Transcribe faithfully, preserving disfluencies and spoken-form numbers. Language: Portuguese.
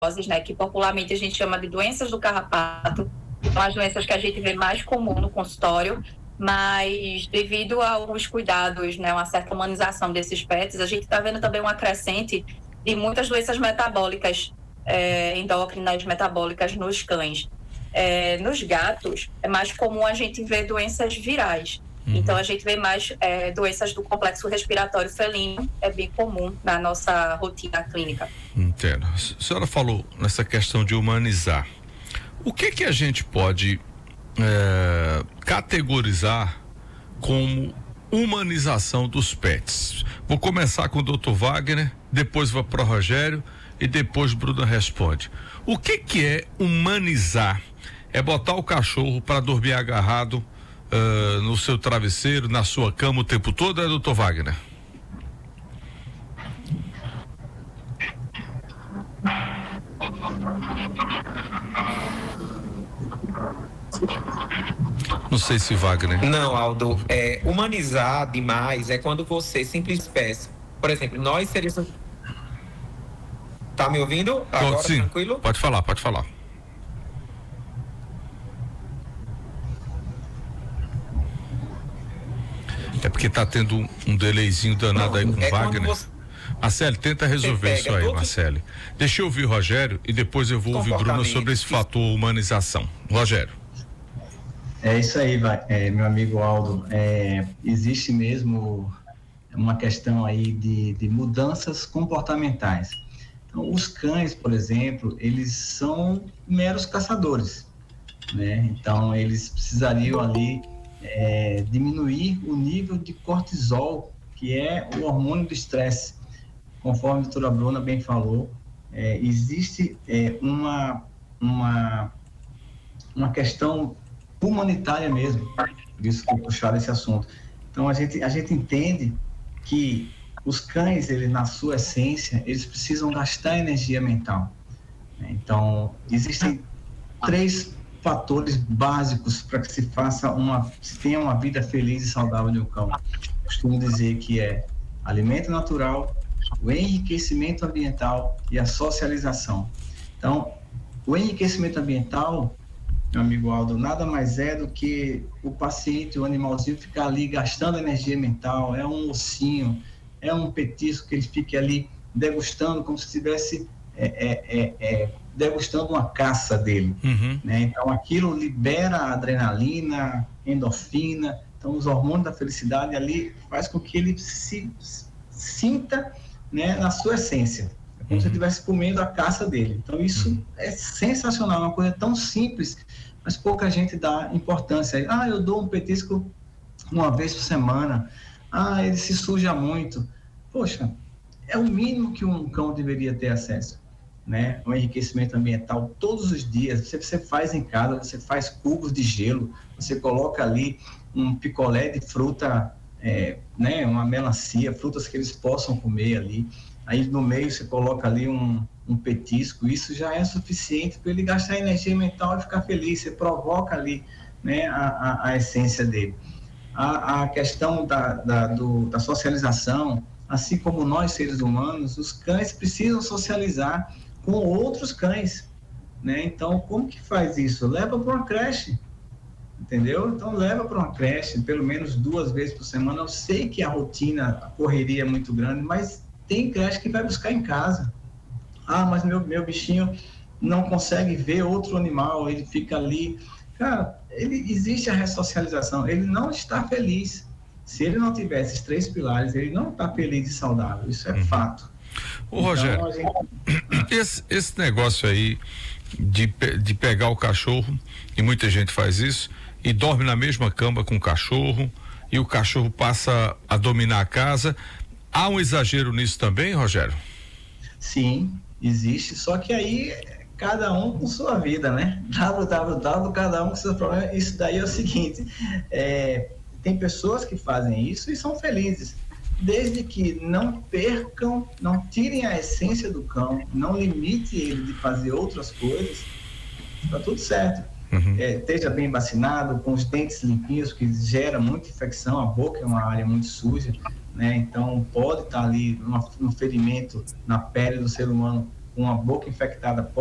né, que popularmente a gente chama de doenças do carrapato, são as doenças que a gente vê mais comum no consultório, mas devido a alguns cuidados, né, uma certa humanização desses pets, a gente está vendo também uma crescente de muitas doenças metabólicas, é, endócrinas metabólicas nos cães. É, nos gatos, é mais comum a gente ver doenças virais. Uhum. Então, a gente vê mais é, doenças do complexo respiratório felino, é bem comum na nossa rotina clínica. Entendo. A senhora falou nessa questão de humanizar. O que que a gente pode é, categorizar como humanização dos pets? Vou começar com o doutor Wagner, depois vou para o Rogério e depois Bruna responde. O que que é humanizar? É botar o cachorro para dormir agarrado uh, no seu travesseiro, na sua cama o tempo todo, é, doutor Wagner? Não sei se Wagner. Não, Aldo, é, humanizar demais é quando você simplesmente peça. Por exemplo, nós seres. Tá me ouvindo? Agora, sim, tranquilo? Pode falar, pode falar. É porque tá tendo um, um delayzinho danado. Não, aí com o é Wagner. Você... Marcelo, tenta resolver isso aí, todos... Marcelo. Deixa eu ouvir o Rogério e depois eu vou ouvir Bruno sobre esse fator humanização. Rogério. É isso aí, vai, é, meu amigo Aldo. É, existe mesmo uma questão aí de, de mudanças comportamentais. Então, os cães, por exemplo, eles são meros caçadores, né? Então, eles precisariam ali é, diminuir o nível de cortisol, que é o hormônio do estresse. Conforme a doutora Bruna bem falou, é, existe é, uma, uma, uma questão humanitária mesmo, por isso que eu puxaram esse assunto. Então, a gente, a gente entende que os cães, eles, na sua essência, eles precisam gastar energia mental. Então, existem três fatores básicos para que se faça uma, se tenha uma vida feliz e saudável de um cão. Costumo dizer que é alimento natural, o enriquecimento ambiental e a socialização. Então, o enriquecimento ambiental, meu amigo Aldo, nada mais é do que o paciente, o animalzinho, ficar ali gastando energia mental, é um ossinho, é um petisco que ele fique ali degustando como se estivesse é, é, é, é, degustando uma caça dele. Uhum. Né? Então, aquilo libera adrenalina, endorfina, então os hormônios da felicidade ali faz com que ele se sinta, né, na sua essência, é como uhum. se ele estivesse comendo a caça dele. Então, isso uhum. é sensacional, uma coisa tão simples, mas pouca gente dá importância. Ah, eu dou um petisco uma vez por semana. Ah, ele se suja muito. Poxa, é o mínimo que um cão deveria ter acesso, né? Um enriquecimento ambiental todos os dias. Você, você faz em casa, você faz cubos de gelo, você coloca ali um picolé de fruta, é, né? Uma melancia, frutas que eles possam comer ali. Aí no meio você coloca ali um, um petisco. Isso já é suficiente para ele gastar energia mental e ficar feliz. Você provoca ali, né, a, a, a essência dele. A, a questão da, da, do, da socialização, assim como nós seres humanos, os cães precisam socializar com outros cães, né? Então, como que faz isso? Leva para uma creche, entendeu? Então, leva para uma creche, pelo menos duas vezes por semana. Eu sei que a rotina, a correria é muito grande, mas tem creche que vai buscar em casa. Ah, mas meu, meu bichinho não consegue ver outro animal, ele fica ali. Cara, ele, existe a ressocialização, ele não está feliz. Se ele não tiver esses três pilares, ele não está feliz e saudável, isso é uhum. fato. Ô então, Rogério, gente... esse, esse negócio aí de, de pegar o cachorro, e muita gente faz isso, e dorme na mesma cama com o cachorro, e o cachorro passa a dominar a casa, há um exagero nisso também, Rogério? Sim, existe, só que aí cada um com sua vida, né? www, cada um com seus problemas. Isso daí é o seguinte, é, tem pessoas que fazem isso e são felizes, desde que não percam, não tirem a essência do cão, não limite ele de fazer outras coisas, tá tudo certo. Uhum. É, esteja bem vacinado, com os dentes limpinhos, que gera muita infecção, a boca é uma área muito suja, né? Então pode estar ali uma, um ferimento na pele do ser humano uma boca infectada